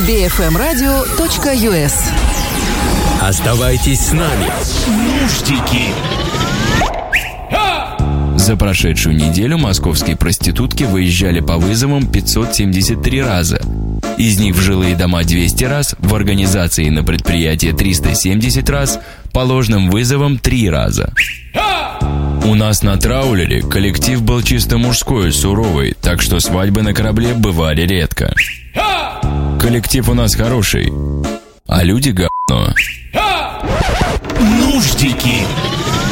bfmradio.us. Оставайтесь с нами. Нуждики. За прошедшую неделю московские проститутки выезжали по вызовам 573 раза. Из них в жилые дома 200 раз, в организации и на предприятие 370 раз, по ложным вызовам 3 раза. У нас на траулере коллектив был чисто мужской, суровый, так что свадьбы на корабле бывали редко. Коллектив у нас хороший, а люди говно. Нуждики.